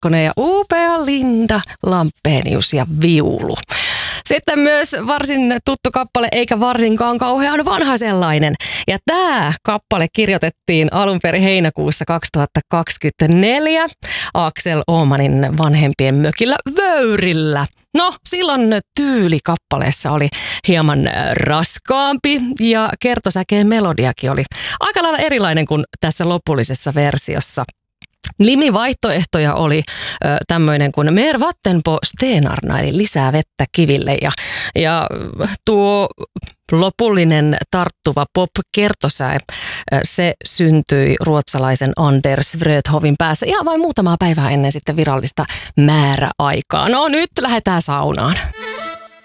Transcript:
Kekkonen ja upea Linda Lampenius ja viulu. Sitten myös varsin tuttu kappale, eikä varsinkaan kauhean vanha sellainen. Ja tämä kappale kirjoitettiin alun perin heinäkuussa 2024 Axel Åhmanin vanhempien mökillä Vöyrillä. No, silloin tyyli kappaleessa oli hieman raskaampi ja kertosäkeen melodiakin oli aika lailla erilainen kuin tässä lopullisessa versiossa. Nimivaihtoehtoja oli tämmöinen kuin Mer vatten på stenarna, eli lisää vettä kiville. Ja tuo lopullinen tarttuva pop-kertosäe, se syntyi ruotsalaisen Anders Wröthovin päässä ihan vain muutamaa päivää ennen sitten virallista määräaikaa. No nyt lähdetään saunaan.